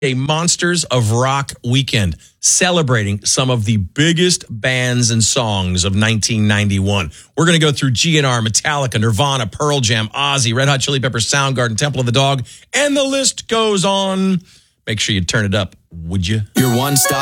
a Monsters of Rock weekend celebrating some of the biggest bands and songs of 1991. We're going to go through GNR, Metallica, Nirvana, Pearl Jam, Ozzy, Red Hot Chili Peppers, Soundgarden, Temple of the Dog, and the list goes on. Make sure you turn it up, would you? Your one-stop